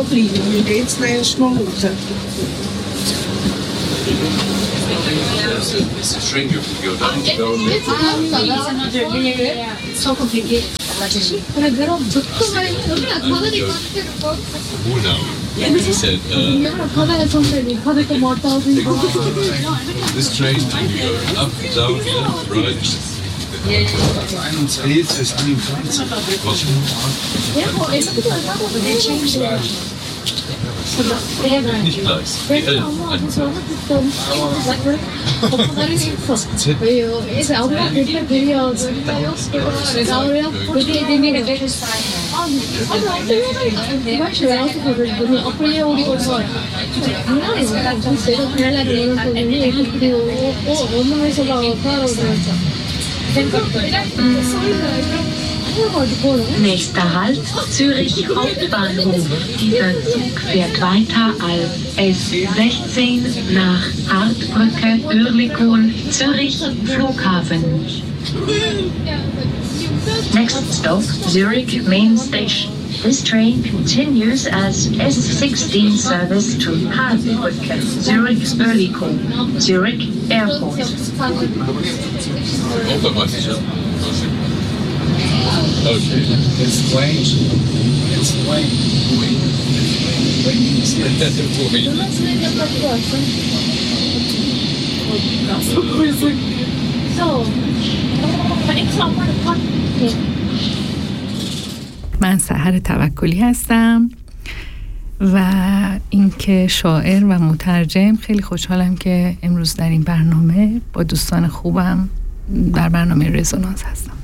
flyger international route. It's a stranger to go down to go so complicated. Who now? He said, this train can go up, down, left, right. Nicht gleich. Nächster Halt, Zürich Hauptbahnhof. Dieser Zug fährt weiter als S16 nach Hartbrücke, Oerlikon, Zürich Flughafen. Next stop, Zurich Main Station. This train continues as S16 service to Hartbrücke, Zurich Oerlikon, Zurich Airport. Okay. It's Wayne. It's Wayne. من سحر توکلی هستم و اینکه شاعر و مترجم. خیلی خوشحالم که امروز در این برنامه با دوستان خوبم در برنامه رزونانس هستم.